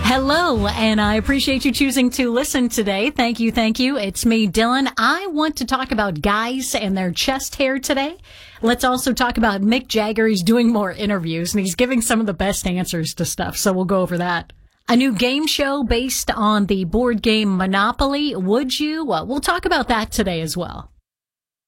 Hello, and I appreciate you choosing to listen today. Thank you, thank you. It's me, Dylan. I want to talk about guys and their chest hair today. Let's also talk about Mick Jagger. He's doing more interviews, and he's giving some of the best answers to stuff, so we'll go over that. A new game show based on the board game Monopoly. Would you? We'll talk about that today as well.